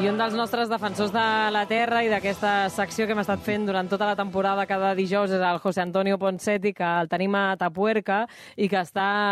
I un dels nostres defensors de la terra i d'aquesta secció que hem estat fent durant tota la temporada cada dijous és el José Antonio Ponseti, que el tenim a Atapuerca i que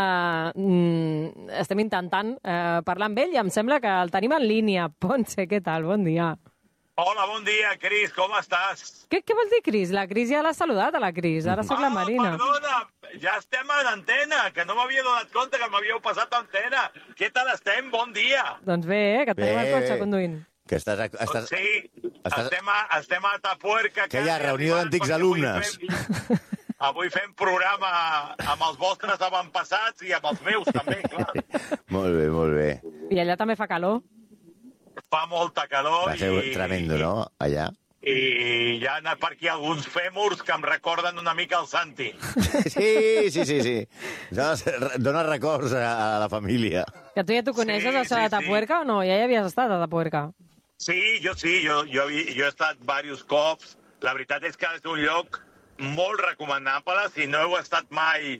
estem intentant parlar amb ell i em sembla que el tenim en línia. Ponce, què tal? Bon dia. Hola, bon dia, Cris, com estàs? Què vols dir, Cris? La Cris ja l'ha saludat, a la Cris. Ara sóc la Marina. Perdona, ja estem a l'antena, que no m'havia donat compte que m'havíeu passat antena. Què tal estem? Bon dia. Doncs bé, que et tenim el cotxe conduint. Que estàs... Sí, estem a Atapuerca. Que hi ha reunió d'antics alumnes. Avui fem programa amb els vostres avantpassats i amb els meus, també, clar. Molt bé, molt bé. I allà també fa calor? Fa molta calor. Va ser tremendo, no?, allà. I hi ha per aquí alguns fèmurs que em recorden una mica el Santi. Sí. Dóna records a la família. Que tu ja t'ho coneixes, això d'Atapuerca, o no? Ja hi havies estat, a Atapuerca? Sí, jo he estat diversos cops. La veritat és que és un lloc molt recomanable. Si no heu estat mai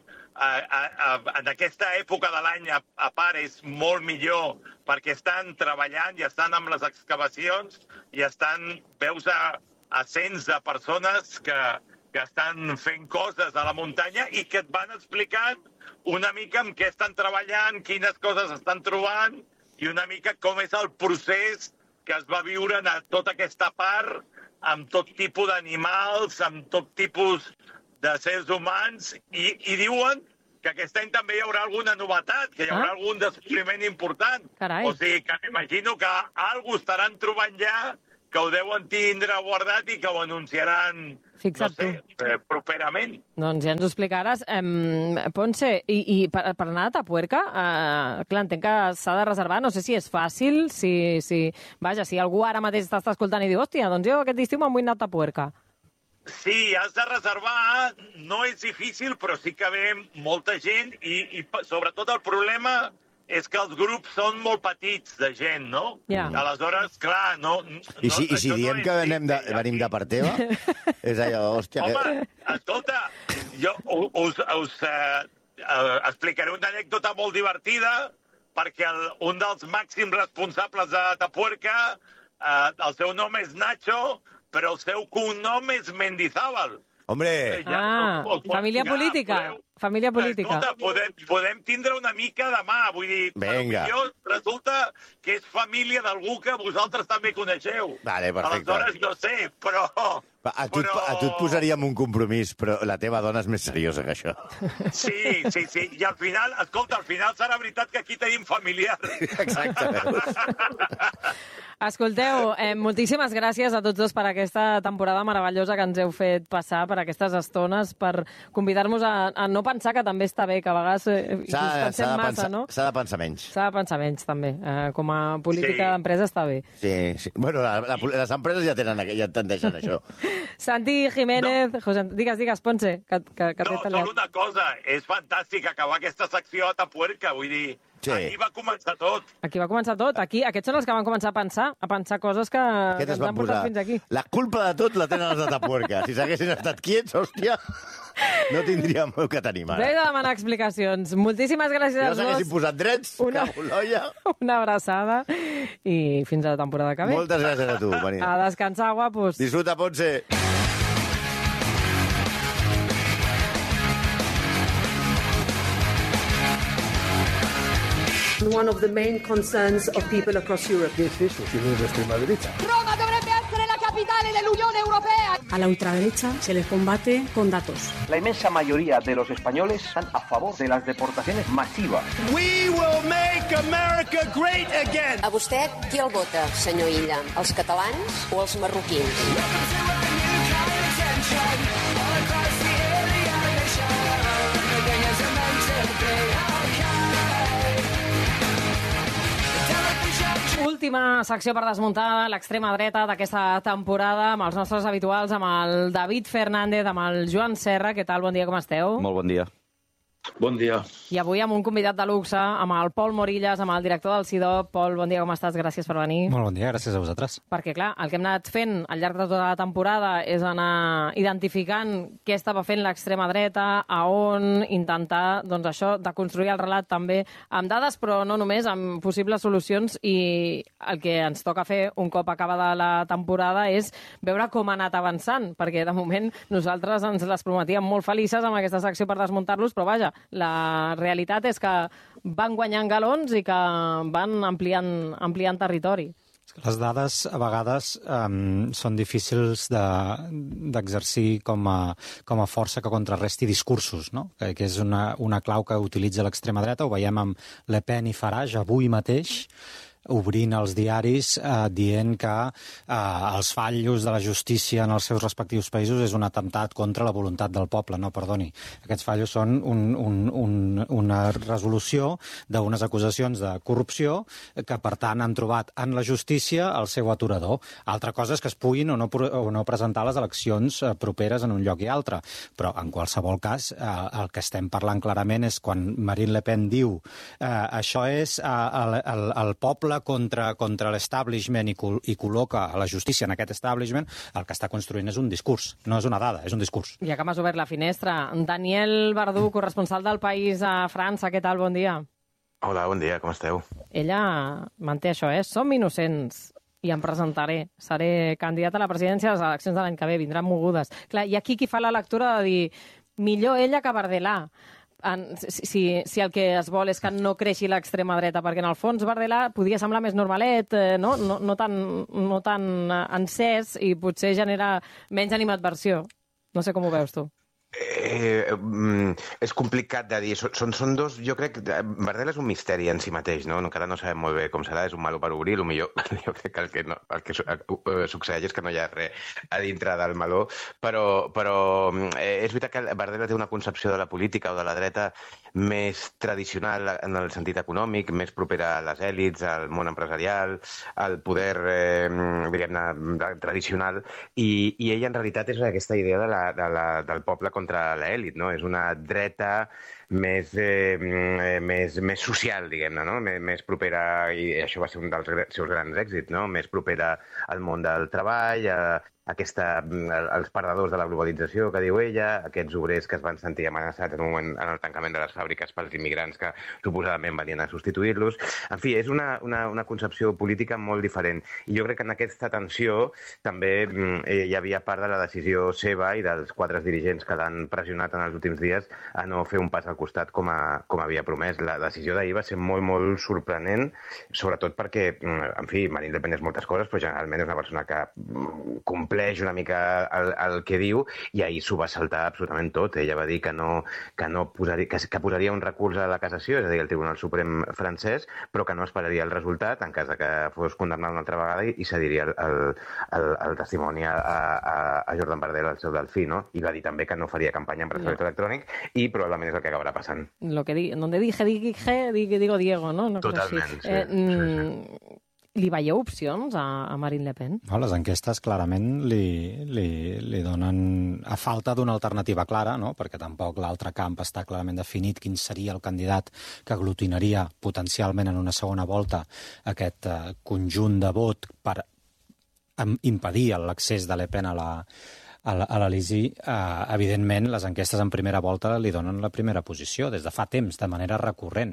en aquesta època de l'any, a part, és molt millor perquè estan treballant i estan amb les excavacions i veus a cents de persones que estan fent coses a la muntanya i que et van explicant una mica amb què estan treballant, quines coses estan trobant i una mica com és el procés que es va viure en tota aquesta part amb tot tipus d'animals, amb tot tipus de seres humans i diuen que aquest any també hi haurà alguna novetat, que hi haurà algun descobriment important. Carai. O sigui, que m'imagino que alguna cosa estaran trobant ja, que ho deuen tindre guardat i que ho anunciaran, properament. Doncs ja ens ho explicaràs. Ponce, i per anar a Atapuerca, clar, entenc que s'ha de reservar, no sé si és fàcil, vaja, si algú ara mateix t'està escoltant i diu, hòstia, doncs jo aquest estiu me'n vull anar a Atapuerca. Sí, has de reservar, no és difícil, però sí que ve molta gent i sobretot el problema és que els grups són molt petits de gent, no? Ja. Aleshores, clar, no... I si diem que venim de part teva? És allò, hòstia... Home, escolta, jo us explicaré una anècdota molt divertida perquè un dels màxims responsables d'Atapuerca, el seu nom és Nacho, però el seu cognom és Mendizábal. Hombre! Família política. Família política. Escolta, podem tindre una mica de mà, vull dir... Vinga. Jo resulta que és família d'algú que vosaltres també coneixeu. Vale, perfecte. Aleshores, no sé, però... A tu et posaríem un compromís, però la teva dona és més seriosa que això. Sí. I al final, escolta, serà veritat que aquí tenim familiars. Exacte. Escolteu, moltíssimes gràcies a tots dos per aquesta temporada meravellosa que ens heu fet passar, per aquestes estones, per convidar-nos a no pensar que també està bé, que a vegades pensem massa, no? S'ha de pensar menys. S'ha de pensar menys, també. Com a política d'empresa està bé. Sí. Bueno, les empreses ja tendeixen això. Santi Jiménez... No. José, digues, Ponce. Solo una cosa, és fantàstic acabar aquesta secció a Atapuerca, vull dir... Sí. Aquí va començar tot. Aquests són els que van començar a pensar coses que ens han portat fins aquí. La culpa de tot la tenen els d'Atapuerca. Si s'haguessin estat quiets, hòstia, no tindríem el que tenim ara. Ve de demanar explicacions. Moltíssimes gràcies a tots. Si no s'haguessin posat drets, una abraçada i fins a la temporada que ve. Moltes gràcies a tu, Marina. A descansar, guapos. Disfruta, Ponce. One of the main concerns of people across Europe. ¿Qué es eso? Si no es de extrema derecha. Roma dovrebbe essere la capitale dell'Unione Europea. A la ultraderecha se les combate con datos. La inmensa mayoría de los españoles están a favor de las deportaciones masivas. We will make America great again. A vostè qui el vota, senyor Illa? Els catalans o els marroquins? Última secció per desmuntar l'extrema dreta d'aquesta temporada amb els nostres habituals, amb el David Fernández, amb el Joan Serra. Què tal? Bon dia, com esteu? Molt bon dia. Bon dia. I avui amb un convidat de luxe, amb el Pol Morillas, amb el director del CIDOB. Pol, bon dia, com estàs? Gràcies per venir. Molt bon dia, gràcies a vosaltres. Perquè, clar, el que hem anat fent al llarg de tota la temporada és anar identificant què estava fent l'extrema dreta, a on intentar, doncs això, de construir el relat també amb dades, però no només, amb possibles solucions. I el que ens toca fer un cop acabada la temporada és veure com ha anat avançant, perquè de moment nosaltres ens les prometíem molt felices amb aquesta secció per desmuntar-los, però vaja, la realitat és que van guanyant galons i que van ampliant territori. Les dades a vegades són difícils d'exercir com a força que contrarresti discursos, no? Que és una clau que utilitza l'extrema dreta. Ho veiem amb Le Pen i Farage avui mateix, obrint els diaris dient que els fallos de la justícia en els seus respectius països és un atemptat contra la voluntat del poble. No, perdoni. Aquests fallos són una resolució d'unes acusacions de corrupció que, per tant, han trobat en la justícia el seu aturador. Altra cosa és que es puguin o no presentar les eleccions properes en un lloc i altre. Però, en qualsevol cas, el que estem parlant clarament és quan Marine Le Pen diu això és el poble contra l'establishment i col·loca a la justícia en aquest establishment, el que està construint és un discurs. No és una dada, és un discurs. Ja que m'has obert la finestra. Daniel Verdú, corresponsal del País a França, què tal? Bon dia. Hola, bon dia, com esteu? Ella manté això, som innocents i em presentaré. Seré candidata a la presidència a les eleccions de l'any que ve, vindran mogudes. Clar, hi ha qui fa la lectura de dir millor ella que Bardellà. Si el que es vol és que no creixi l'extrema dreta, perquè en el fons Bardellà podia semblar més normalet, no tan encès i potser genera menys animadversió. No sé com ho veus tu. És complicat de dir. Són dos, jo crec que Bardella és un misteri en si mateix, no? Encara no sabem molt bé com serà, és un malo per obrir, millor jo crec que el que succeeix és que no hi ha res a dintre del meló, però és veritat que Bardella té una concepció de la política o de la dreta més tradicional en el sentit econòmic, més propera a les èlits, al món empresarial, al poder, diguem-ne, tradicional, i ella en realitat és aquesta idea del poble contra l'elit, no? És una dreta més social, diguem-ne, no? Més propera, i això va ser un dels seus grans èxits, no? Més propera al món del treball, els perdedors de la globalització, que diu ella, aquests obrers que es van sentir amenaçats en un moment en el tancament de les fàbriques pels immigrants que suposadament venien a substituir-los. En fi, és una concepció política molt diferent. I jo crec que en aquesta tensió també hi havia part de la decisió seva i dels quadres dirigents que l'han pressionat en els últims dies a no fer un pas al costat com havia promès. La decisió d'ahir va ser molt, molt sorprenent, sobretot perquè, en fi, Marine Le Pen és moltes coses, però generalment és una persona que compleix una mica el que diu, i ahir s'ho va saltar absolutament tot. Ella va dir que posaria un recurs a la cassació, és a dir, al Tribunal Suprem francès, però que no esperaria el resultat en cas que fos condemnat una altra vegada i cediria el testimoni a Jordan Bardella, el seu delfí, no? I va dir també que no faria campanya en braçalet electrònic, i probablement és el que acabarà passant. Donde dije digo Diego, no? Totalment, sí. Li veieu opcions a Marine Le Pen? No, les enquestes clarament li donen, a falta d'una alternativa clara, no? Perquè tampoc l'altre camp està clarament definit quin seria el candidat que aglutinaria potencialment en una segona volta aquest conjunt de vot per impedir l'accés de Le Pen a l'Elysée. Evidentment, les enquestes en primera volta li donen la primera posició des de fa temps, de manera recurrent.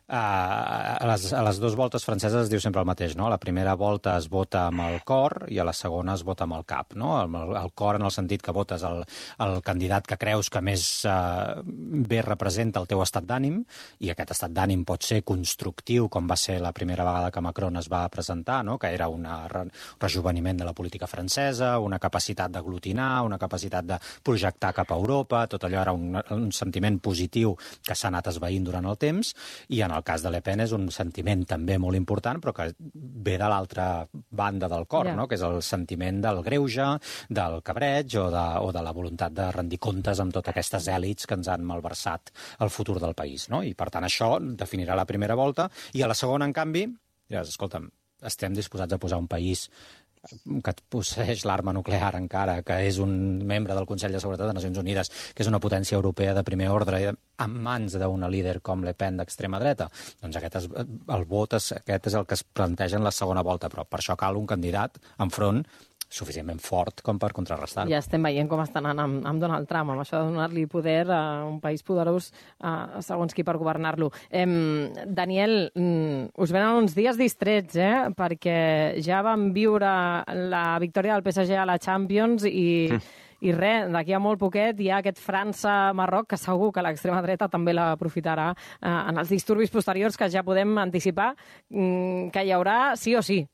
A les dues voltes franceses es diu sempre el mateix, no? A la primera volta es vota amb el cor i a la segona es vota amb el cap, no? El cor en el sentit que votes el candidat que creus que més bé representa el teu estat d'ànim, i aquest estat d'ànim pot ser constructiu, com va ser la primera vegada que Macron es va presentar, no? Que era un rejoveniment de la política francesa, una capacitat d'aglutinar, una capacitat de projectar cap a Europa, tot allò era un sentiment positiu que s'ha anat esvaint durant el temps, i en el cas de Le Pen és un sentiment també molt important, però que ve de l'altra banda del cor, no? Que és el sentiment del greuge, del cabreig o de la voluntat de rendir comptes amb totes aquestes èlits que ens han malversat el futur del país, no? I per tant això definirà la primera volta, i a la segona, en canvi, diràs, escolta'm, estem disposats a posar un país que posseix l'arma nuclear encara, que és un membre del Consell de Seguretat de Nacions Unides, que és una potència europea de primer ordre, en mans d'una líder com Le Pen d'extrema dreta, doncs aquest és el que es planteja en la segona volta, però per això cal un candidat enfront suficientment fort com per contrarrestar-ho. Ja estem veient com estan anant amb Donald Trump, amb això de donar-li poder a un país poderós segons qui per governar-lo. Daniel, us venen uns dies distrets, perquè ja vam viure la victòria del PSG a la Champions i res, d'aquí a molt poquet hi ha aquest França-Marroc que segur que l'extrema dreta també l'aprofitarà en els disturbis posteriors que ja podem anticipar que hi haurà sí o sí.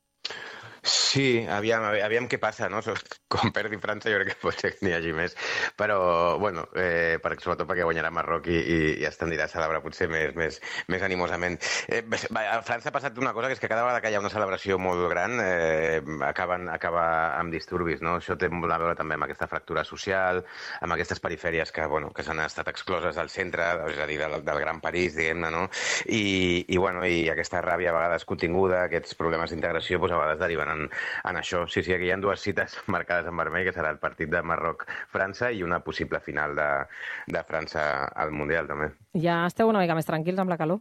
Sí, aviam què passa, no? Com perdi França jo crec que pot ser que n'hi hagi més, però, bueno, sobretot perquè guanyarà Marroc i es tendirà a celebrar potser més animosament. A França ha passat una cosa, que és que cada vegada que hi ha una celebració molt gran acaba amb disturbis, no? Això té molt a veure també amb aquesta fractura social, amb aquestes perifèries que s'han estat excloses del centre, és a dir, del Gran París, diguem-ne, no? I aquesta ràbia a vegades continguda, aquests problemes d'integració, a vegades deriven en això. Sí, aquí hi ha dues cites marcades en vermell, que serà el partit de Marroc-França i una possible final de França al Mundial, també. Ja esteu una mica més tranquils amb la calor?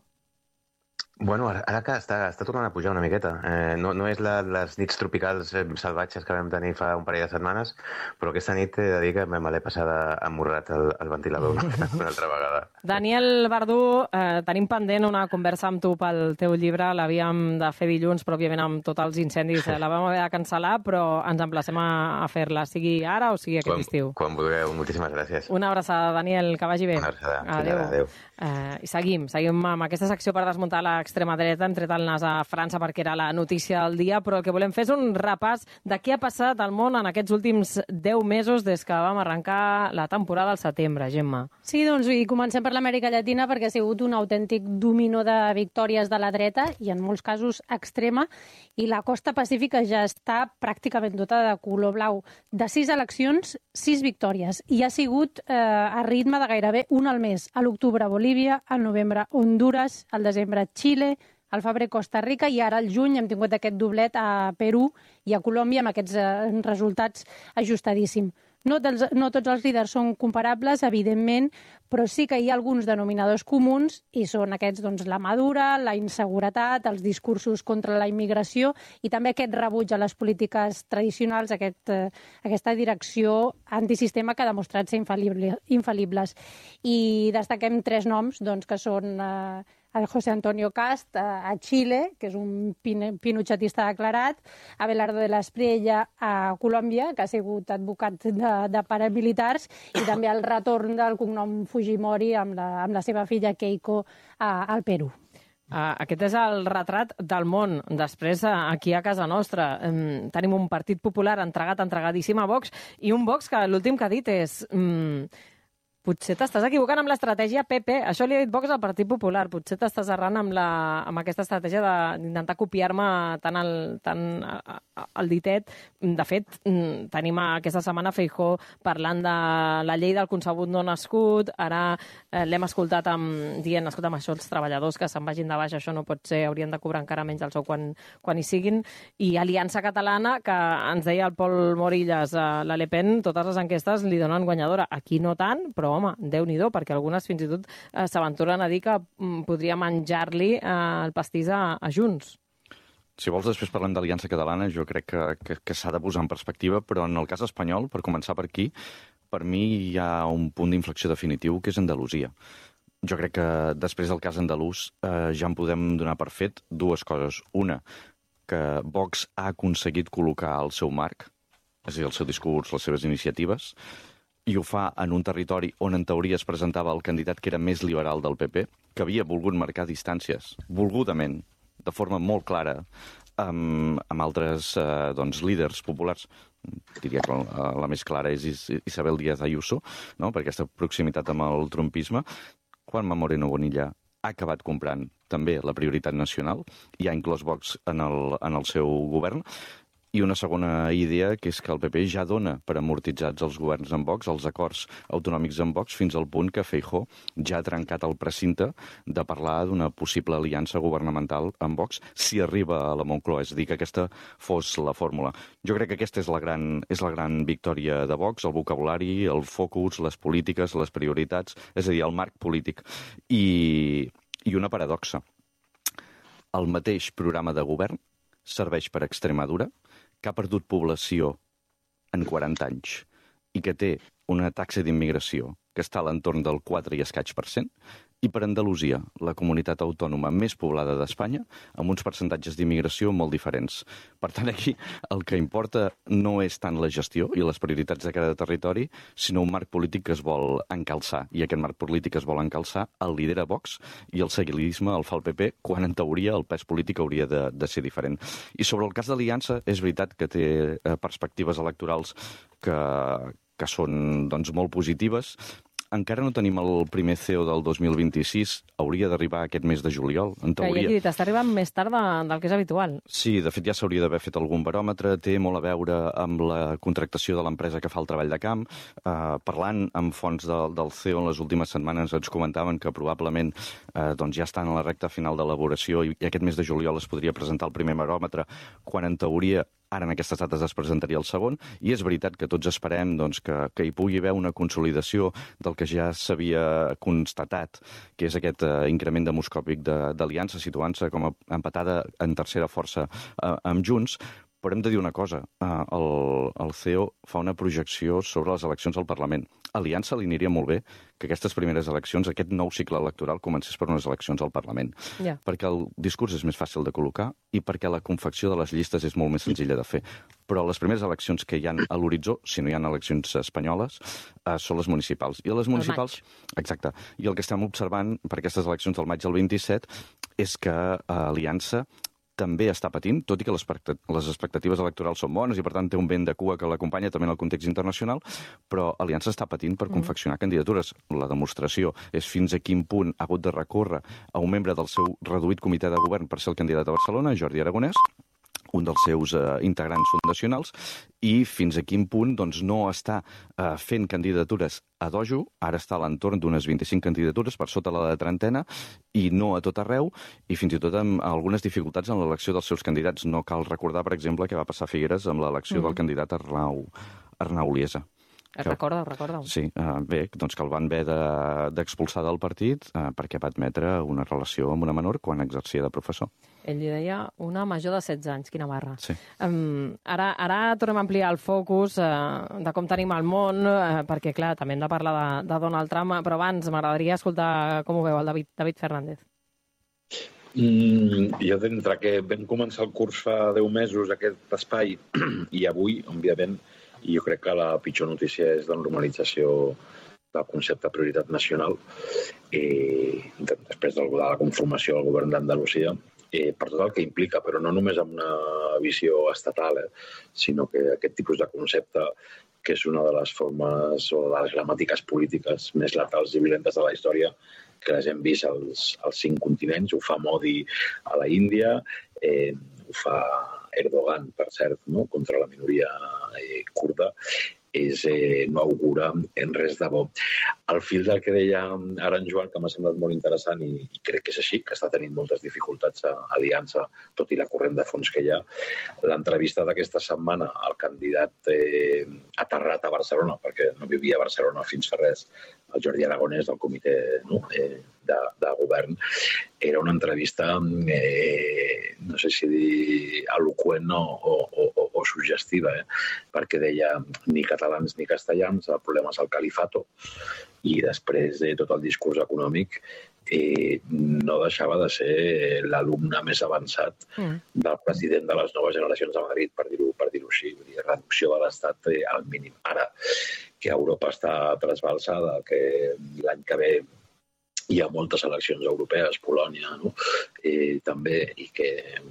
Bueno, ara que està tornant a pujar una miqueta. No és les nits tropicals salvatges que vam tenir fa un parell de setmanes, però aquesta nit he de dir que me l'he passada emmorrat al ventilador una altra vegada. Daniel Verdú, tenim pendent una conversa amb tu pel teu llibre. L'havíem de fer dilluns, però òbviament amb tots els incendis la vam haver de cancel·lar, però ens emplacem a fer-la, sigui ara o sigui aquest estiu. Quan vulgueu. Moltíssimes gràcies. Una abraçada, Daniel, que vagi bé. Una abraçada. Adéu. I seguim amb aquesta secció per desmuntar l'extrema dreta. Hem tret el nas a França perquè era la notícia del dia, però el que volem fer és un repàs de què ha passat al món en aquests últims 10 mesos des que vam arrencar la temporada al setembre, Gemma. Sí, doncs i comencem per l'Amèrica Llatina perquè ha sigut un autèntic dominó de victòries de la dreta i en molts casos extrema, i la costa pacífica ja està pràcticament tota de color blau. De 6 eleccions, 6 victòries, i ha sigut a ritme de gairebé un al mes. A l'octubre Bolívia, al novembre Honduras, al desembre Xile, al febrer Costa Rica, i ara al juny hem tingut aquest doblet a Perú i a Colòmbia amb aquests resultats ajustadíssims. No tots els líders són comparables, evidentment, però sí que hi ha alguns denominadors comuns, i són aquests, doncs, la madura, la inseguretat, els discursos contra la immigració i també aquest rebuig a les polítiques tradicionals, aquesta direcció antisistema que ha demostrat ser infal·libles. I destaquem 3 noms, doncs, que són el José Antonio Cast a Xile, que és un pinochetista declarat, Abelardo de la Espriella a Colòmbia, que ha sigut advocat de paramilitars, i també el retorn del cognom Fujimori amb la seva filla Keiko al Perú. Aquest és el retrat del món. Després, aquí a casa nostra, tenim un Partit Popular entregadíssim a Vox, i un Vox que l'últim que ha dit és... Potser t'estàs equivocant amb l'estratègia PP. Això li ha dit Vox al Partit Popular. Potser t'estàs errant amb aquesta estratègia d'intentar copiar-me tant el ditet. De fet, tenim aquesta setmana Feijóo parlant de la llei del concebut no nascut. Ara l'hem escoltat dient, escolta'm, això els treballadors que se'n vagin de baix, això no pot ser, haurien de cobrar encara menys el sou quan hi siguin. I Aliança Catalana, que ens deia el Pol Morillas, la Le Pen, totes les enquestes li donen guanyadora. Aquí no tant, però home, Déu-n'hi-do, perquè algunes fins i tot s'aventuren a dir que podria menjar-li el pastís a Junts. Si vols, després parlem d'Aliança Catalana. Jo crec que s'ha de posar en perspectiva, però en el cas espanyol, per començar per aquí, per mi hi ha un punt d'inflexió definitiu, que és Andalusia. Jo crec que després del cas andalús ja en podem donar per fet 2 coses. Una, que Vox ha aconseguit col·locar el seu marc, és a dir, el seu discurs, les seves iniciatives, i ho fa en un territori on en teoria es presentava el candidat que era més liberal del PP, que havia volgut marcar distàncies, volgudament, de forma molt clara, amb altres líders populars. Diria que la més clara és Isabel Díaz Ayuso, no? Per aquesta proximitat amb el trumpisme. Juanma Moreno Bonilla ha acabat comprant també la prioritat nacional i ha inclòs Vox en el seu govern. I una segona idea, que és que el PP ja dona per amortitzats els governs amb Vox, els acords autonòmics amb Vox, fins al punt que Feijóo ja ha trencat el precinte de parlar d'una possible aliança governamental amb Vox si arriba a la Moncloa, és a dir, que aquesta fos la fórmula. Jo crec que aquesta és la gran victòria de Vox, el vocabulari, el focus, les polítiques, les prioritats, és a dir, el marc polític. I una paradoxa. El mateix programa de govern serveix per Extremadura, que ha perdut població en 40 anys i que té una taxa d'immigració que està a l'entorn del 4 i escaig %, i per Andalusia, la comunitat autònoma més poblada d'Espanya, amb uns percentatges d'immigració molt diferents. Per tant, aquí el que importa no és tant la gestió i les prioritats de cada territori, sinó un marc polític que es vol encalçar. I aquest marc polític que es vol encalçar el lidera Vox i el seguidisme el fa el PP, quan en teoria el pes polític hauria de ser diferent. I sobre el cas d'Aliança, és veritat que té perspectives electorals que són molt positives. Encara no tenim el primer CEO del 2026, hauria d'arribar aquest mes de juliol, en teoria. Que ja he dit, està arribant més tard del que és habitual. Sí, de fet ja s'hauria d'haver fet algun baròmetre, té molt a veure amb la contractació de l'empresa que fa el treball de camp. Parlant amb fonts del CEO en les últimes setmanes ens comentaven que probablement ja estan a la recta final d'elaboració i aquest mes de juliol es podria presentar el primer baròmetre, quan en teoria ara en aquestes dates es presentaria el segon, i és veritat que tots esperem que hi pugui haver una consolidació del que ja s'havia constatat, que és aquest increment demoscòpic d'Aliança, situant-se com a empatada en tercera força amb Junts. Però hem de dir una cosa, el CEO fa una projecció sobre les eleccions al Parlament. A Aliança li aniria molt bé que aquestes primeres eleccions, aquest nou cicle electoral, comencés per unes eleccions al Parlament. Ja. Perquè el discurs és més fàcil de col·locar i perquè la confecció de les llistes és molt més senzilla de fer. Però les primeres eleccions que hi ha a l'horitzó, si no hi ha eleccions espanyoles, són les municipals. I a les municipals, exacte. I el que estem observant per aquestes eleccions del maig al 27 és que Aliança també està patint, tot i que les expectatives electorals són bones i, per tant, té un vent de cua que l'acompanya també en el context internacional, però Aliança està patint per confeccionar candidatures. La demostració és fins a quin punt ha hagut de recórrer a un membre del seu reduït comitè de govern per ser el candidat a Barcelona, Jordi Aragonès, un dels seus integrants fundacionals, i fins a quin punt no està fent candidatures a dojo, ara està a l'entorn d'unes 25 candidatures per sota la de trentena, i no a tot arreu, i fins i tot amb algunes dificultats en l'elecció dels seus candidats. No cal recordar, per exemple, què va passar a Figueres amb l'elecció del candidat Arnau Liesa. Recorda. Sí, bé, que el van haver d'expulsar del partit perquè va admetre una relació amb una menor quan exercia de professor. Ell li deia una major de 16 anys, quina barra. Sí. Ara tornem a ampliar el focus de com tenim el món, perquè, clar, també hem de parlar de Donald Trump, però abans m'agradaria escoltar com ho veu el David Fernández. Jo, d'entre que vam començar el curs fa 10 mesos, aquest espai, i avui, òbviament, i jo crec que la pitjor notícia és la normalització del concepte de prioritat nacional després de la conformació del govern d'Andalusia, per tot el que implica, però no només amb una visió estatal, sinó que aquest tipus de concepte, que és una de les formes o de les gramàtiques polítiques més letals i violentes de la història, que les hem vist als 5 continents, ho fa Modi a la Índia, ho fa Erdogan, per cert, contra la minoria kurda, no augura en res de bo. Al fil del que deia ara en Joan, que m'ha semblat molt interessant i crec que és així, que està tenint moltes dificultats a Aliança, tot i la corrent de fons que hi ha, l'entrevista d'aquesta setmana al candidat aterrat a Barcelona, perquè no vivia a Barcelona fins fa res, el Jordi Aragonès del comitè de govern, era una entrevista, no sé si dir eloqüent o suggestiva, perquè deia ni catalans ni castellans, el problema és el califato, i després de tot el discurs econòmic no deixava de ser l'alumne més avançat del president de les noves generacions de Madrid, per dir-ho així, reducció de l'Estat al mínim. Ara que Europa està trasbalsada, que l'any que ve hi ha moltes eleccions europees, Polònia també, i que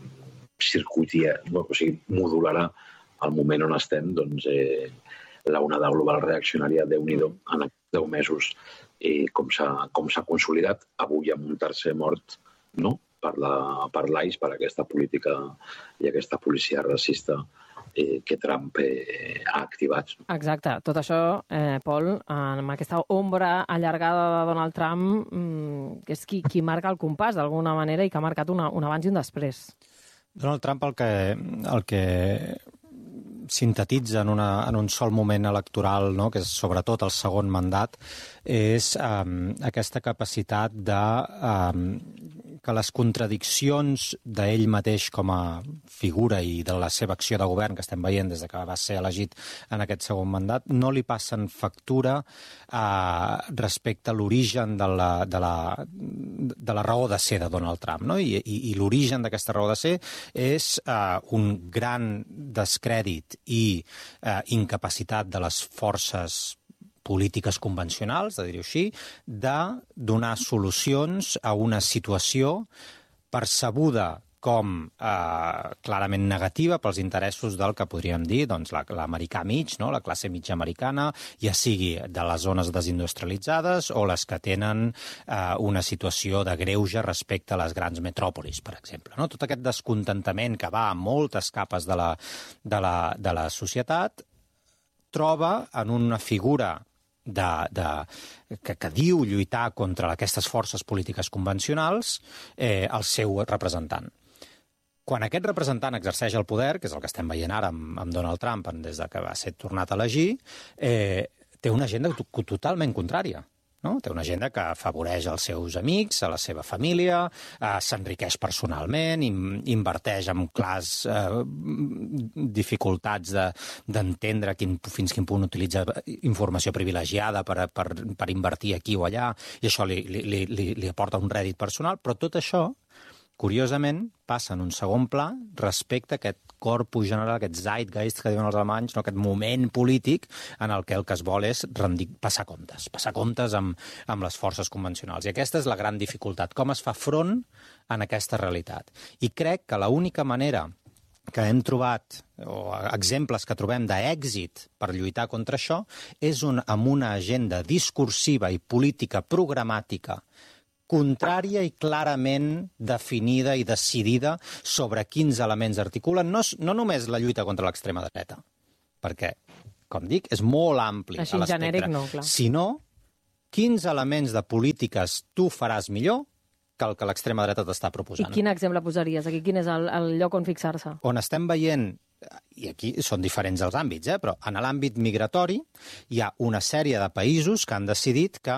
modularà el moment on estem, doncs l'onada global reaccionària, Déu-n'hi-do, en aquests 10 mesos, com s'ha consolidat, avui amb un tercer mort per l'AIS, per aquesta política i aquesta policia racista que Trump ha activat. Exacte. Tot això, Pol, amb aquesta ombra allargada de Donald Trump, que és qui marca el compàs d'alguna manera i que ha marcat un abans i un després. Donald Trump el que sintetitza en un sol moment electoral, no?, que és sobretot el segon mandat, és aquesta capacitat de que les contradiccions d'ell mateix com a figura i de la seva acció de govern que estem veient des que va ser elegit en aquest segon mandat no li passen factura respecte a l'origen de la raó de ser de Donald Trump, no? I l'origen d'aquesta raó de ser és un gran descrèdit i incapacitat de les forces polítiques convencionals, de dir-ho així, de donar solucions a una situació percebuda com clarament negativa pels interessos del que podríem dir l'americà mig, no? La classe mitja americana, ja sigui de les zones desindustrialitzades o les que tenen una situació de greuge respecte a les grans metròpolis, per exemple. No? Tot aquest descontentament que va a moltes capes de la societat troba en una figura que diu lluitar contra aquestes forces polítiques convencionals el seu representant. Quan aquest representant exerceix el poder, que és el que estem veient ara amb Donald Trump des que va ser tornat a elegir, té una agenda totalment contrària. No? Té una agenda que afavoreix els seus amics, a la seva família, s'enriqueix personalment, inverteix en clars dificultats d'entendre fins quin punt utilitza informació privilegiada per invertir aquí o allà, i això li aporta un rèdit personal, però tot això, curiosament, passa en un segon pla respecte a aquest corpus general, aquest zeitgeist que diuen els alemanys, aquest moment polític en el que es vol és passar comptes amb les forces convencionals. I aquesta és la gran dificultat, com es fa front en aquesta realitat. I crec que l'única manera que hem trobat, o exemples que trobem d'èxit per lluitar contra això, és amb una agenda discursiva i política programàtica contrària i clarament definida i decidida sobre quins elements articulen, no només la lluita contra l'extrema dreta, perquè, com dic, és molt ampli a l'espectre, genèric, no, clar, sinó quins elements de polítiques tu faràs millor que el que l'extrema dreta t'està proposant. I quin exemple posaries aquí? Quin és el lloc on fixar-se? On estem veient, i aquí són diferents els àmbits, però en l'àmbit migratori hi ha una sèrie de països que han decidit que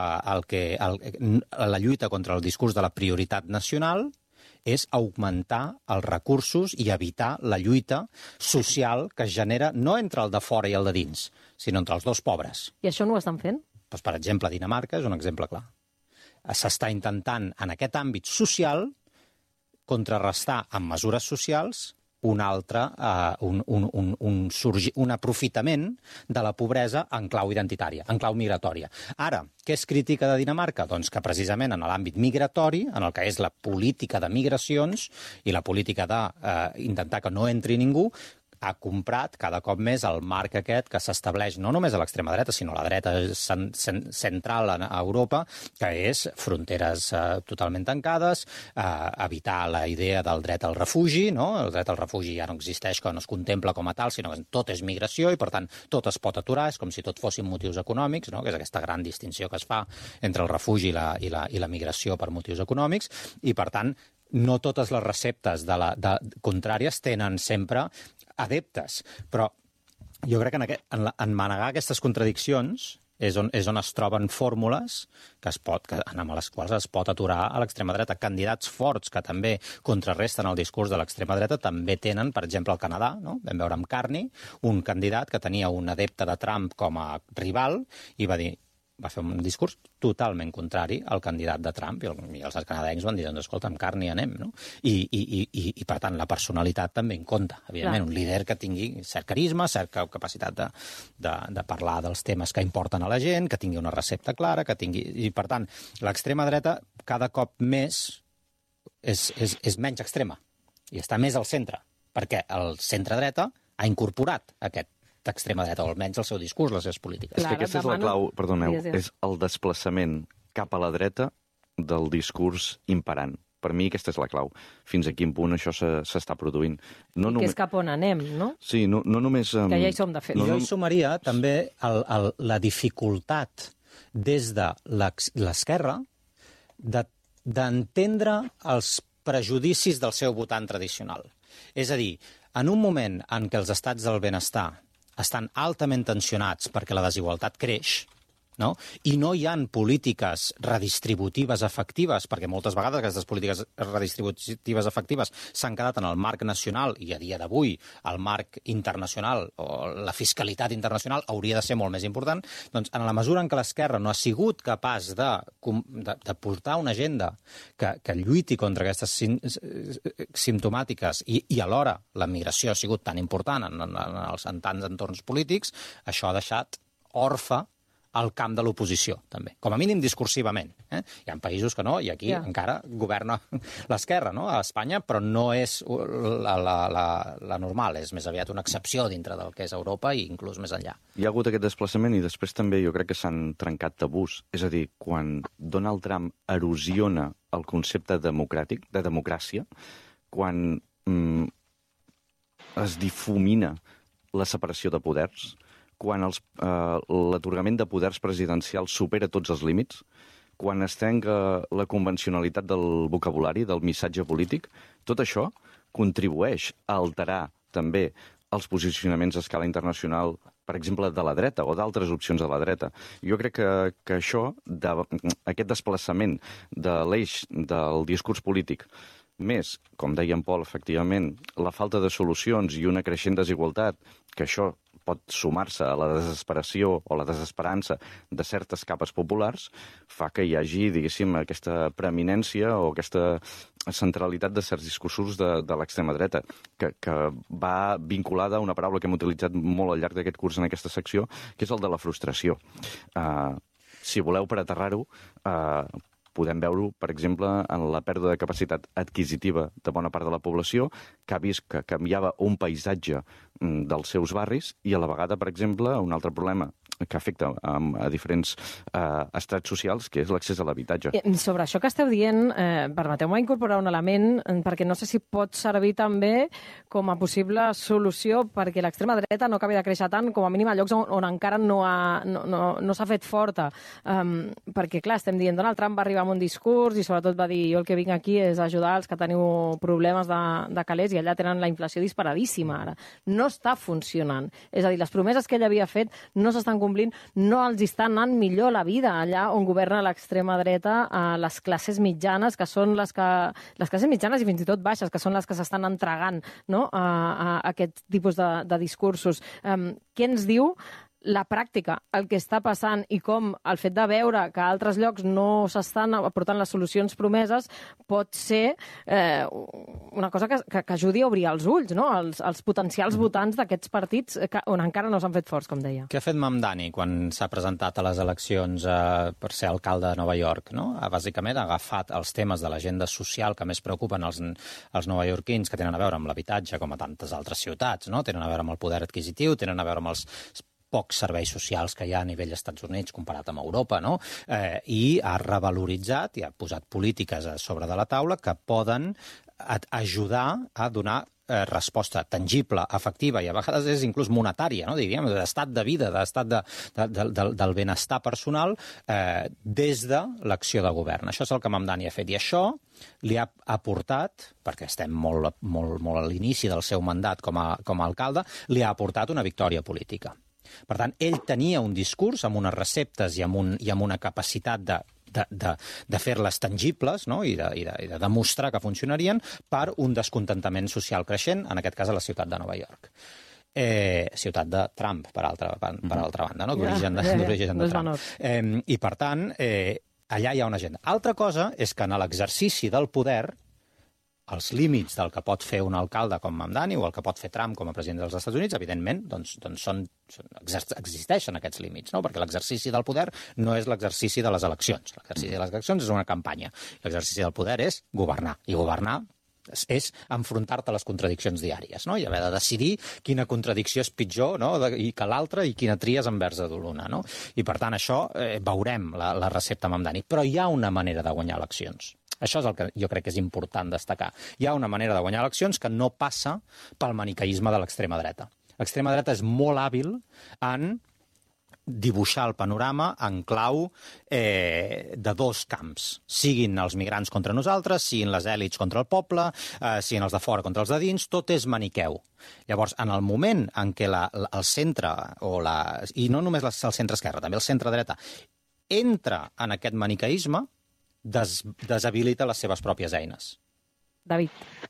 la lluita contra el discurs de la prioritat nacional és augmentar els recursos i evitar la lluita social que es genera no entre el de fora i el de dins, sinó entre els dos pobres. I això no ho estan fent? Doncs, per exemple, Dinamarca és un exemple clar. S'està intentant, en aquest àmbit social, contrarrestar amb mesures socials un aprofitament de la pobresa en clau identitària, en clau migratòria. Ara, què es critica de Dinamarca? Doncs que precisament en l'àmbit migratori, en el que és la política de migracions i la política d'intentar que no entri ningú, ha comprat cada cop més el marc aquest que s'estableix no només a l'extrema dreta, sinó a la dreta central a Europa, que és fronteres totalment tancades, evitar la idea del dret al refugi, no? El dret al refugi ja no existeix, que no es contempla com a tal, sinó que tot és migració i, per tant, tot es pot aturar, és com si tot fossin motius econòmics, no? Que és aquesta gran distinció que es fa entre el refugi i la migració per motius econòmics, i, per tant, no totes les receptes contràries tenen sempre adeptes, però jo crec que en manegar aquestes contradiccions és on es troben fórmules amb les quals es pot aturar a l'extrema dreta. Candidats forts que també contrarresten el discurs de l'extrema dreta també tenen, per exemple, al Canadà, no? Vam veure amb Carney, un candidat que tenia un adepte de Trump com a rival i va fer un discurs totalment contrari al candidat de Trump, i els canadencs van dir, doncs, escolta, amb Carney anem, no? I per tant, la personalitat també en compta, evidentment, un líder que tingui cert carisma, certa capacitat de parlar dels temes que importen a la gent, que tingui una recepta clara, i per tant, l'extrema dreta cada cop més és menys extrema, i està més al centre, perquè el centre-dreta ha incorporat aquest d'extrema dreta, o almenys el seu discurs, les seves polítiques. És que aquesta és la clau, perdoneu, és el desplaçament cap a la dreta del discurs imperant. Per mi aquesta és la clau. Fins a quin punt això s'està produint. No que és cap on anem, no? Sí, no només... Que ja hi som, de fet. Jo hi sumaria també la dificultat des de l'esquerra d'entendre els prejudicis del seu votant tradicional. És a dir, en un moment en què els estats del benestar estan altament tensionats perquè la desigualtat creix, no? I no hi ha polítiques redistributives efectives, perquè moltes vegades aquestes polítiques redistributives efectives s'han quedat en el marc nacional i a dia d'avui el marc internacional o la fiscalitat internacional hauria de ser molt més important, doncs en la mesura en què l'esquerra no ha sigut capaç de portar una agenda que lluiti contra aquestes simptomàtiques i alhora la migració ha sigut tan important en tants entorns polítics, això ha deixat orfe al camp de l'oposició, també. Com a mínim discursivament. Hi ha països que no, i aquí encara governa l'esquerra, no? A Espanya, però no és la normal, és més aviat una excepció dintre del que és Europa i inclús més enllà. Hi ha hagut aquest desplaçament i després també jo crec que s'han trencat tabús. És a dir, quan Donald Trump erosiona el concepte democràtic, de democràcia, quan es difumina la separació de poders, quan l'atorgament de poders presidencials supera tots els límits, quan es trenca la convencionalitat del vocabulari, del missatge polític, tot això contribueix a alterar també els posicionaments a escala internacional, per exemple, de la dreta o d'altres opcions de la dreta. Jo crec que això, aquest desplaçament de l'eix del discurs polític, més, com deia en Pol, efectivament, la falta de solucions i una creixent desigualtat, que això pot sumar-se a la desesperació o la desesperança de certes capes populars, fa que hi hagi, diguéssim, aquesta preeminència o aquesta centralitat de certs discursos de l'extrema dreta, que va vinculada a una paraula que hem utilitzat molt al llarg d'aquest curs en aquesta secció, que és el de la frustració. Si voleu, per aterrar-ho, podem veure-ho, per exemple, en la pèrdua de capacitat adquisitiva de bona part de la població, que ha vist que canviava un paisatge dels seus barris i a la vegada, per exemple, un altre problema que afecta a diferents estrats socials, que és l'accés a l'habitatge. Sobre això que esteu dient, permeteu-me incorporar un element, perquè no sé si pot servir també com a possible solució perquè l'extrema dreta no acabi de créixer tant, com a mínim a llocs on encara no s'ha fet forta. Perquè, clar, estem dient, Donald Trump va arribar amb un discurs i sobretot va dir, jo el que vinc aquí és ajudar els que teniu problemes de calés i allà tenen la inflació disparadíssima ara. No està funcionant. És a dir, les promeses que ell havia fet no s'estan complint, no els està anant millor la vida allà on governa l'extrema dreta a les classes mitjanes, que són les classes mitjanes i fins i tot baixes, que són les que s'estan entregant, no? a aquest tipus de discursos. Què ens diu la pràctica, el que està passant i com el fet de veure que a altres llocs no s'estan aportant les solucions promeses pot ser una cosa que ajudi a obrir els ulls, no? Els potencials votants d'aquests partits on encara no s'han fet forts, com deia. Què ha fet Mamdani quan s'ha presentat a les eleccions per ser alcalde de Nova York? No? Bàsicament ha agafat els temes de l'agenda social que més preocupen els novaiorquins, que tenen a veure amb l'habitatge, com a tantes altres ciutats, no? Tenen a veure amb el poder adquisitiu, tenen a veure amb els pocs serveis socials que hi ha a nivell Estats Units comparat amb Europa, no? I ha revaloritzat i ha posat polítiques a sobre de la taula que poden ajudar a donar resposta tangible, efectiva i a vegades és inclús monetària, no? Diríem, d'estat de vida, d'estat del benestar personal des de l'acció de govern. Això és el que Mamdani ha fet i això li ha aportat, perquè estem molt a l'inici del seu mandat com a alcalde, li ha aportat una victòria política. Per tant, ell tenia un discurs amb unes receptes i amb una capacitat de fer-les tangibles, no? I de demostrar que funcionarien per un descontentament social creixent, en aquest cas a la ciutat de Nova York. Ciutat de Trump, per altra banda, no? D'origen de Trump. I, per tant, allà hi ha una agenda. Altra cosa és que en l'exercici del poder els límits del que pot fer un alcalde com Mamdani o el que pot fer Trump com a president dels Estats Units, evidentment, existeixen aquests límits, no? Perquè l'exercici del poder no és l'exercici de les eleccions. L'exercici de les eleccions és una campanya. L'exercici del poder és governar. I governar és enfrontar-te a les contradiccions diàries, no? I haver de decidir quina contradicció és pitjor, no? I que l'altra i quina tries envers de l'una, no? I, per tant, això veurem la recepta Mamdani. Però hi ha una manera de guanyar eleccions. Això és el que jo crec que és important destacar. Hi ha una manera de guanyar eleccions que no passa pel maniqueisme de l'extrema dreta. L'extrema dreta és molt hàbil en dibuixar el panorama en clau de dos camps. Siguin els migrants contra nosaltres, siguin les èlits contra el poble, siguin els de fora contra els de dins, tot és maniqueu. Llavors, en el moment en què el centre, i no només el centre-esquerra, també el centre-dreta, entra en aquest maniqueisme, deshabilita les seves pròpies eines. David.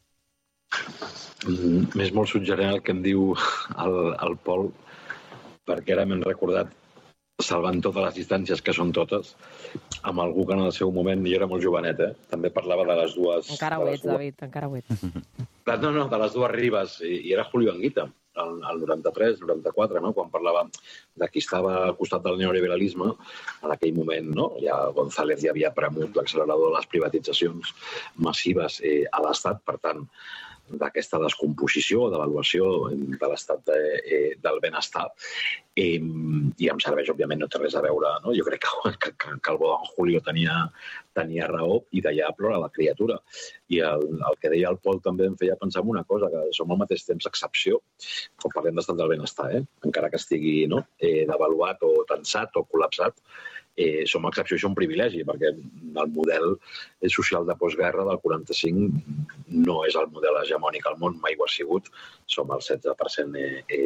M'és molt suggerent el que em diu el Pol, perquè ara m'hem recordat, salvant totes les distàncies, que són totes, amb algú que en el seu moment, jo era molt jovenet, també parlava de les dues... Encara ho ets, David, encara ho ets. No, de les dues ribes, i era Julio Anguita, el 93, 94, no? Quan parlava de qui estava al costat del neoliberalisme, en aquell moment, no? Ja González ja havia premut l'accelerador de les privatitzacions massives a l'Estat, per tant, d'aquesta descomposició, devaluació de l'estat del benestar. I em serveix, òbviament, no té res a veure, no? Jo crec que el bo d'en Julio tenia raó i d'allà plora la criatura. I el que deia el Pol també em feia pensar en una cosa, que som al mateix temps excepció quan parlem d'estat del benestar, encara que estigui devaluat o tensat o col·lapsat, som excepció i som privilegi, perquè el model social de postguerra del 45 no és el model hegemònic al món, mai ho ha sigut, som el 16%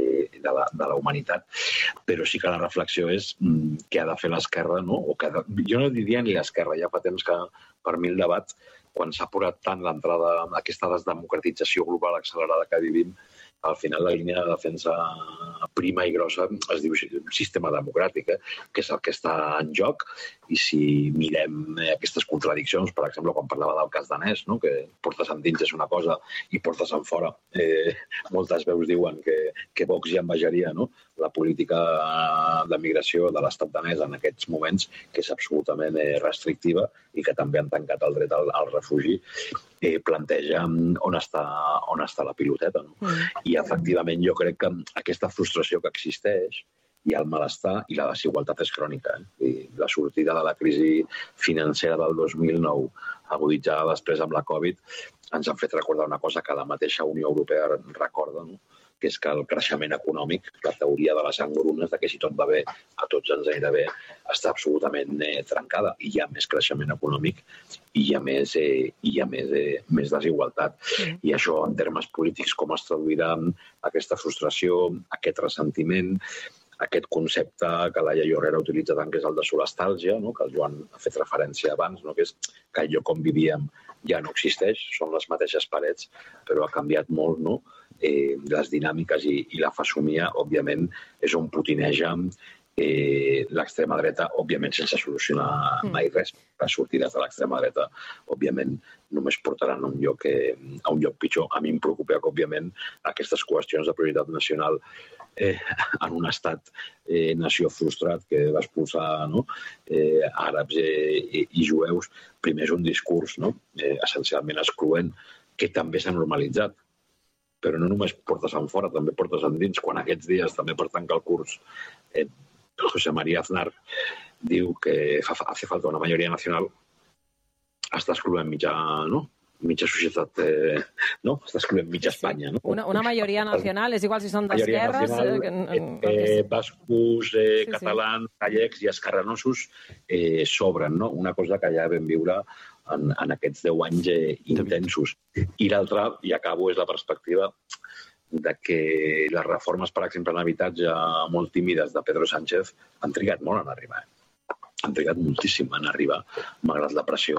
de la humanitat, però sí que la reflexió és què ha de fer l'esquerra, no? Jo no diria ni l'esquerra, ja fa temps que per mi el debat, quan s'ha apurat tant l'entrada, aquesta desdemocratització global accelerada que vivim, al final la línia de defensa prima i grossa es diu sistema democràtic, que és el que està en joc. I si mirem aquestes contradiccions, per exemple, quan parlava del cas danès, que portes endins és una cosa i portes en fora, moltes veus diuen que Vox ja envejaria la política de migració de l'estat danès en aquests moments, que és absolutament restrictiva i que també han tancat el dret al refugi, planteja on està la piloteta. I, efectivament, jo crec que aquesta frustració que existeix i el malestar i la desigualtat és crònica. La sortida de la crisi financera del 2009, aguditzada després amb la Covid, ens han fet recordar una cosa que la mateixa Unió Europea recorda, que és que el creixement econòmic, la teoria de les engrunes, que si tot va bé, a tots ens anirà bé, està absolutament trencada. I hi ha més creixement econòmic i hi ha més desigualtat. I això, en termes polítics, com es traduirà aquesta frustració, aquest ressentiment, aquest concepte que la Laia Llorera utilitza tant, que és el de solastàlgia, que el Joan ha fet referència abans, que és que el lloc on vivíem ja no existeix, són les mateixes parets, però ha canviat molt, les dinàmiques i la fesomia, òbviament, és on potineja l'extrema dreta, òbviament sense solucionar mai res. Les sortides de l'extrema dreta, òbviament, només portaran a un lloc pitjor. A mi em preocupa que, òbviament, aquestes qüestions de prioritat nacional en un estat nació frustrat que va expulsar àrabs i jueus, primer és un discurs essencialment excloent, que també s'ha normalitzat. Però no només portes en fora, també portes endins. Quan aquests dies, també per tancar el curs, José María Aznar diu que hace falta una majoria nacional, està excloent mitja societat, està excloent mitja Espanya. Una majoria nacional, és igual si són d'esquerres... Bascos, catalans, gallecs i esquerranosos s'obren, una cosa que ja vam viure en aquests 10 anys intensos. I l'altra, i acabo, és la perspectiva de que les reformes, per exemple, en habitatge molt tímides de Pedro Sánchez han trigat molt en arribar. Han trigat moltíssim en arribar, malgrat la pressió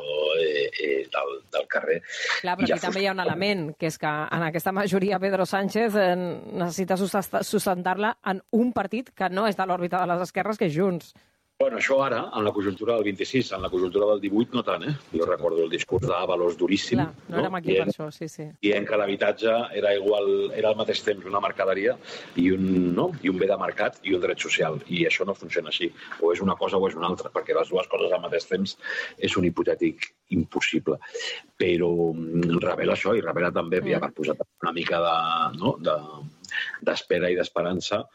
del carrer. Clar, però aquí també hi ha un element, que és que en aquesta majoria Pedro Sánchez necessita sustentar-la en un partit que no és de l'òrbita de les esquerres, que és Junts. Bueno, això ara, en la conjuntura del 26, en la conjuntura del 18, no tant, Jo recordo el discurs d'Ábalos duríssim. Clar, no érem aquí per això, sí. Dient que l'habitatge era al mateix temps una mercaderia i un bé de mercat i un dret social. I això no funciona així. O és una cosa o és una altra, perquè les dues coses al mateix temps és un hipotètic impossible. Però revela això i revela també, per posar una mica d'espera i d'esperança,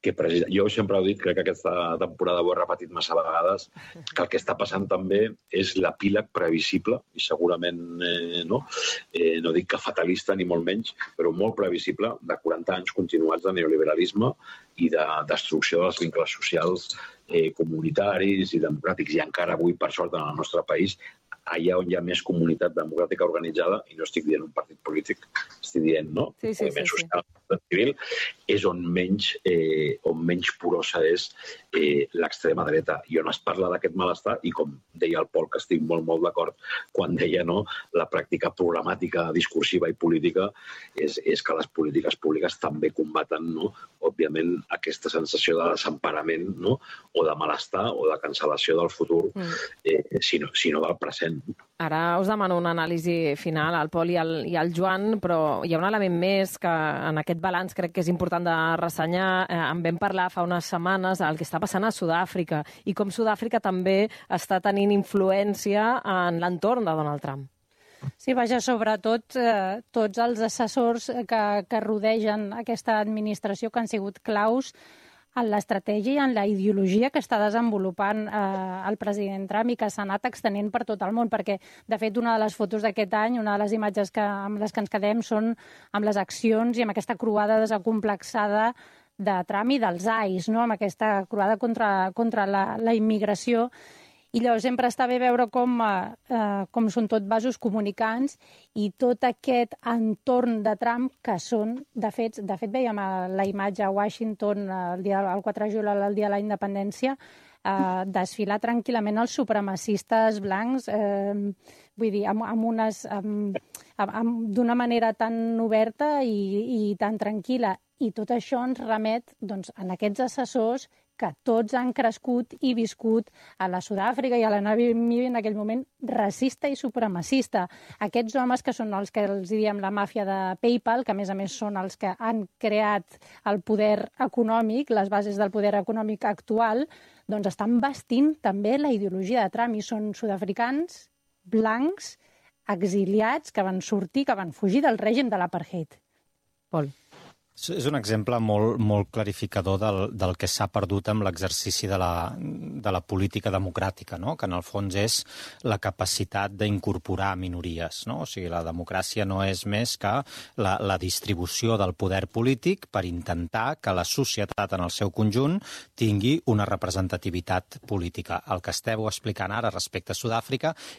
jo sempre he dit, crec que aquesta temporada ho he repetit massa vegades, que el que està passant també és l'epíleg previsible, i segurament no dic que fatalista ni molt menys, però molt previsible, de 40 anys continuats de neoliberalisme i de destrucció dels vincles socials comunitaris i democràtics, i encara avui, per sort, en el nostre país, allà on hi ha més comunitat democràtica organitzada, i no estic dient un partit polític, estic dient, moviment social, civil, és on menys porosa és l'extrema dreta, i on es parla d'aquest malestar, i com deia el Pol, que estic molt, molt d'acord, quan deia la pràctica programàtica, discursiva i política, és que les polítiques públiques també combaten, òbviament, aquesta sensació de desemparament, o de malestar, o de cancel·lació del futur, sinó del present. Ara us demano una anàlisi final al Pol i al Joan, però hi ha un element més que en aquest balanç crec que és important de ressenyar. En vam parlar fa unes setmanes del que està passant a Sud-àfrica i com Sud-àfrica també està tenint influència en l'entorn de Donald Trump. Sí, vaja, sobretot tots els assessors que rodegen aquesta administració que han sigut claus en l'estratègia i en la ideologia que està desenvolupant el president Trump i que s'ha anat extenent per tot el món, perquè, de fet, una de les fotos d'aquest any, una de les imatges amb les que ens quedem són amb les accions i amb aquesta croada desacomplexada de Trump i dels ais, amb aquesta croada contra la immigració. I llavors sempre està bé veure com són tot vasos comunicants i tot aquest entorn de Trump que són, de fet veiem la imatge a Washington el 4 de juliol, el dia de la independència, desfilar tranquil·lament els supremacistes blancs, vull dir, d'una manera tan oberta i tan tranquil·la. I tot això ens remet en aquests assessors que tots han crescut i viscut a la Sud-àfrica i a la Namíbia en aquell moment racista i supremacista. Aquests homes que són els que els diem la màfia de PayPal, que a més són els que han creat el poder econòmic, les bases del poder econòmic actual, doncs estan vestint també la ideologia de Trump i són sud-africans, blancs, exiliats, que van sortir, que van fugir del règim de l'apartheid. Pol. És un exemple molt clarificador del que s'ha perdut amb l'exercici de la política democràtica, que en el fons és la capacitat d'incorporar minories. O sigui, la democràcia no és més que la distribució del poder polític per intentar que la societat en el seu conjunt tingui una representativitat política. El que esteu explicant ara respecte a Sud-àfrica